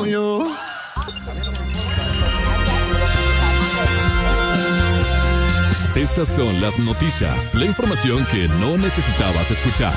you. Estas son las noticias, la información que no necesitabas escuchar.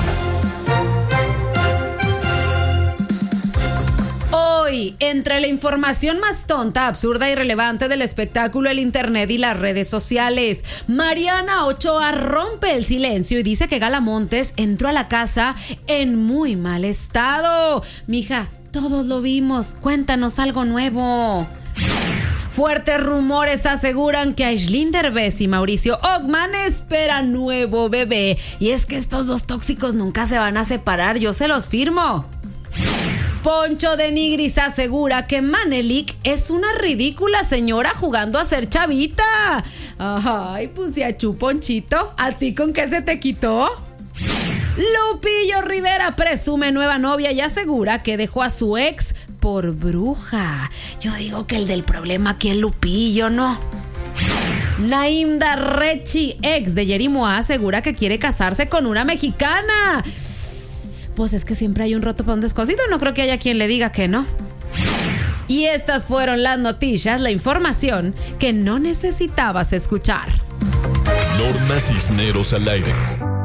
Hoy, entre la información más tonta, absurda y relevante del espectáculo, el internet y las redes sociales, Mariana Ochoa rompe el silencio y dice que Gala Montes entró a la casa en muy mal estado. Mija, todos lo vimos, cuéntanos algo nuevo. Fuertes rumores aseguran que Aislinn Derbez y Mauricio Ockman esperan nuevo bebé. Y es que estos dos tóxicos nunca se van a separar, yo se los firmo. Poncho de Nigris asegura que Manelik es una ridícula señora jugando a ser chavita. Ay, pues ya Ponchito, ¿a ti con qué se te quitó? Lupillo Rivera presume nueva novia y asegura que dejó a su ex por bruja. Yo digo que el del problema aquí es Lupillo, ¿no? Naim Darrechi, ex de Yerimoa, asegura que quiere casarse con una mexicana. Pues es que siempre hay un roto para un descosido, no creo que haya quien le diga que no. Y estas fueron las noticias, la información que no necesitabas escuchar. Norma Cisneros al aire.